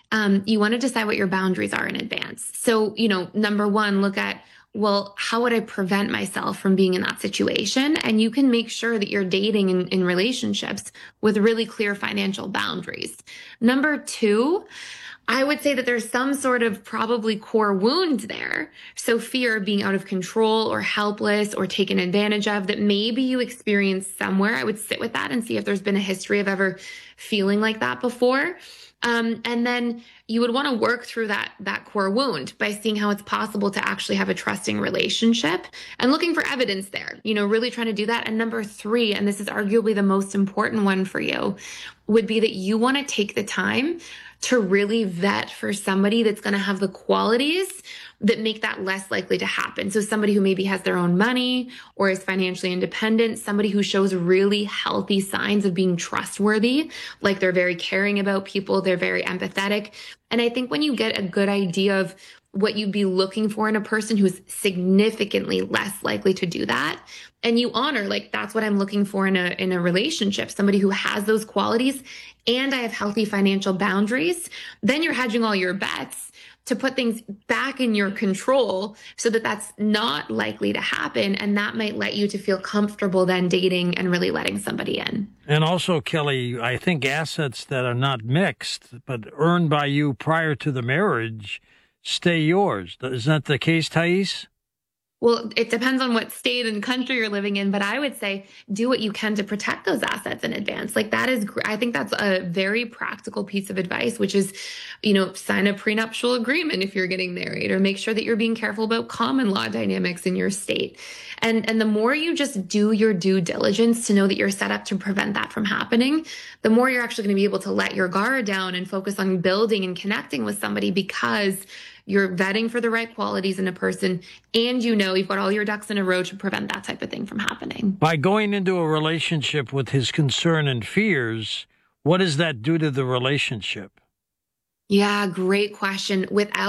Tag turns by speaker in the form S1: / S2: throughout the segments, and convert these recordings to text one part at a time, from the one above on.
S1: you want to decide what your boundaries are in advance. So, number one, look at, well, how would I prevent myself from being in that situation? And you can make sure that you're dating in relationships with really clear financial boundaries. Number two, I would say that there's some sort of probably core wound there. So fear of being out of control or helpless or taken advantage of that maybe you experienced somewhere. I would sit with that and see if there's been a history of ever feeling like that before. And then you would want to work through that core wound by seeing how it's possible to actually have a trusting relationship and looking for evidence there, really trying to do that. And number three, and this is arguably the most important one for you, would be that you want to take the time to really vet for somebody that's going to have the qualities that make that less likely to happen. So somebody who maybe has their own money or is financially independent, somebody who shows really healthy signs of being trustworthy, like they're very caring about people, they're very empathetic. And I think when you get a good idea of what you'd be looking for in a person who's significantly less likely to do that, and you honor, like, that's what I'm looking for in a relationship, somebody who has those qualities, and I have healthy financial boundaries, then you're hedging all your bets to put things back in your control so that that's not likely to happen. And that might let you to feel comfortable then dating and really letting somebody in.
S2: And also, Kelly, I think assets that are not mixed, but earned by you prior to the marriage, stay yours. Isn't that the case, Thais?
S1: Well, it depends on what state and country you're living in, but I would say do what you can to protect those assets in advance. Like that is, I think that's a very practical piece of advice, which is, sign a prenuptial agreement if you're getting married, or make sure that you're being careful about common law dynamics in your state. And the more you just do your due diligence to know that you're set up to prevent that from happening, the more you're actually going to be able to let your guard down and focus on building and connecting with somebody, because you're vetting for the right qualities in a person, and you've got all your ducks in a row to prevent that type of thing from happening.
S2: By going into a relationship with his concern and fears, what does that do to the relationship?
S1: Yeah, great question.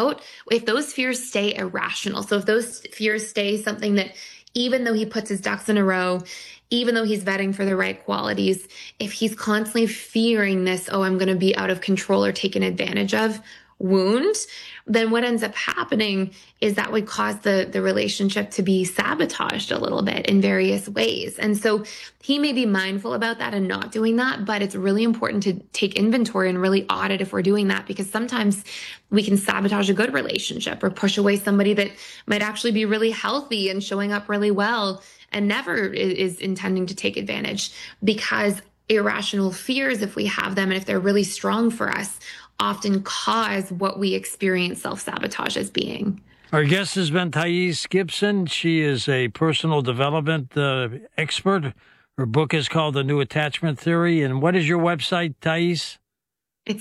S1: If those fears stay irrational, so if those fears stay something that even though he puts his ducks in a row, even though he's vetting for the right qualities, if he's constantly fearing this, I'm going to be out of control or taken advantage of wound, then what ends up happening is that would cause the relationship to be sabotaged a little bit in various ways. And so he may be mindful about that and not doing that, but it's really important to take inventory and really audit if we're doing that, because sometimes we can sabotage a good relationship or push away somebody that might actually be really healthy and showing up really well and never is intending to take advantage, because irrational fears, if we have them and if they're really strong for us, often cause what we experience self-sabotage as being.
S2: Our guest has been Thais Gibson. She is a personal development expert. Her book is called The New Attachment Theory. And what is your website, Thais?
S1: It's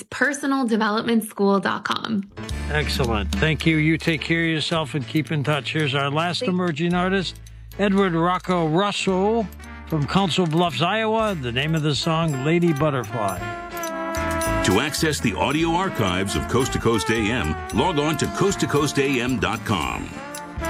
S1: personaldevelopmentschool.com.
S2: Excellent. Thank you. You take care of yourself and keep in touch. Here's our last emerging artist, Edward Rocco Russo from Council Bluffs, Iowa. The name of the song, Lady Butterfly.
S3: To access the audio archives of Coast to Coast AM, log on to coasttocoastam.com.